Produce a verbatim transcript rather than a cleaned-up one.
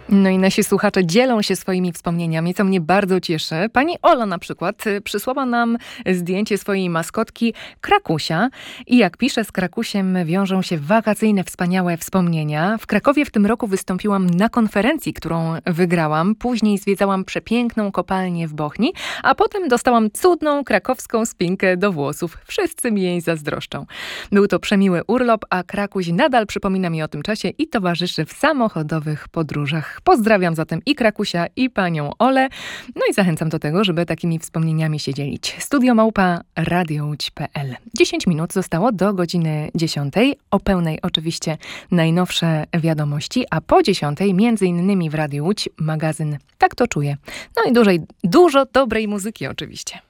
No i nasi słuchacze dzielą się swoimi wspomnieniami, co mnie bardzo cieszy. Pani Ola na przykład y, przysłała nam zdjęcie swojej maskotki Krakusia i jak pisze, z Krakusiem wiążą się wakacyjne, wspaniałe wspomnienia. W Krakowie w tym roku wystąpiłam na konferencji, którą wygrałam. Później zwiedzałam przepiękną kopalnię w Bochni, a potem dostałam cudną krakowską spinkę do włosów. Wszyscy mi jej zazdroszczą. Był to przemiły urlop, a Krakuś nadal przypomina mi o tym czasie i towarzyszy w samochodowych podróżach. Pozdrawiam zatem i Krakusia, i panią Olę. No i zachęcam do tego, żeby takimi wspomnieniami się dzielić. Studio małpa radiołódź kropka pe el. dziesięć minut zostało do godziny dziesiątej. O pełnej oczywiście najnowsze wiadomości, a po dziesiątej między innymi w Radiu Łódź magazyn Tak to czuję. No i dużej, dużo dobrej muzyki oczywiście.